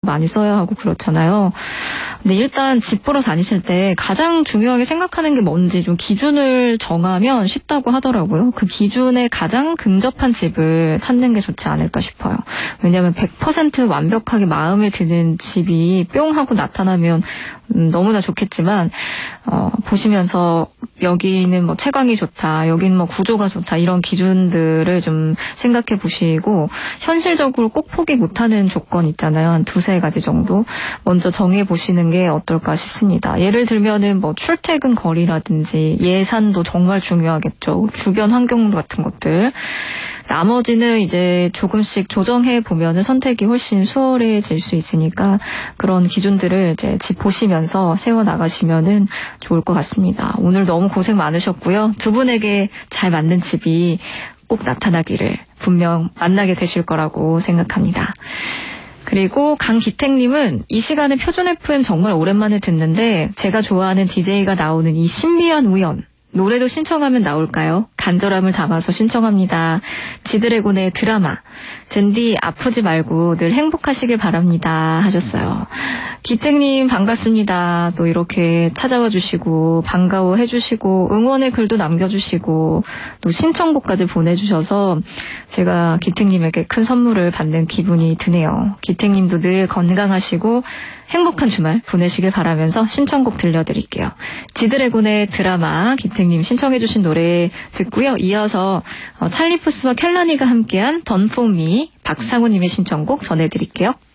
많이 써야 하고 그렇잖아요. 근데 일단 집 보러 다니실 때 가장 중요하게 생각하는 게 뭔지 좀 기준을 정하면 쉽다고 하더라고요. 그 기준에 가장 근접한 집을 찾는 게 좋지 않을까 싶어요. 왜냐하면 100% 완벽하게 마음에 드는 집이 뿅 하고 나타나면 너무나 좋겠지만 보시면서 여기는 뭐 채광이 좋다, 여기는 뭐 구조가 좋다 이런 기준들을 좀 생각해 보시고 현실적으로 꼭 포기 못하는 조건 있잖아요. 한 두세 가지 정도 먼저 정해 보시는 게 어떨까 싶습니다. 예를 들면은 뭐 출퇴근 거리라든지 예산도 정말 중요하겠죠. 주변 환경 같은 것들. 나머지는 이제 조금씩 조정해 보면은 선택이 훨씬 수월해질 수 있으니까 그런 기준들을 이제 집 보시면서 세워 나가시면은 좋을 것 같습니다. 오늘 너무 고생 많으셨고요. 두 분에게 잘 맞는 집이 꼭 나타나기를 분명 만나게 되실 거라고 생각합니다. 그리고 강기택님은 이 시간에 표준 FM 정말 오랜만에 듣는데 제가 좋아하는 DJ가 나오는 이 신비한 우연. 노래도 신청하면 나올까요? 간절함을 담아서 신청합니다. 지드래곤의 드라마. 젠디 아프지 말고 늘 행복하시길 바랍니다. 하셨어요. 기택님 반갑습니다. 또 이렇게 찾아와 주시고 반가워해 주시고 응원의 글도 남겨주시고 또 신청곡까지 보내주셔서 제가 기택님에게 큰 선물을 받는 기분이 드네요. 기택님도 늘 건강하시고 행복한 주말 보내시길 바라면서 신청곡 들려드릴게요. 지드래곤의 드라마 기택님 신청해주신 노래 듣고요. 이어서 찰리 푸스와 켈라니가 함께한 던 포 미 박상우님의 신청곡 전해드릴게요.